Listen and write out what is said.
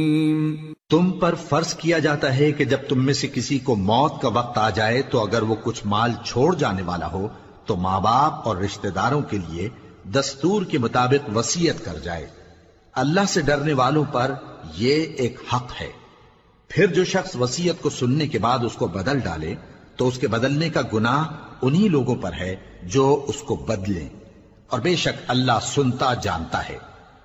तुम पर फर्ज किया जाता है कि जब तुम में से किसी को मौत का वक्त आ जाए तो अगर वो कुछ माल छोड़ जाने वाला हो तो माँ बाप और रिश्तेदारों के लिए दस्तूर के मुताबिक वसीयत कर जाए। अल्लाह से डरने वालों पर ये एक हक है। फिर जो शख्स वसीयत को सुनने के बाद उसको बदल डाले तो उसके बदलने का गुनाह उन्हीं लोगों पर है जो उसको बदलें, और बेशक अल्लाह सुनता जानता है।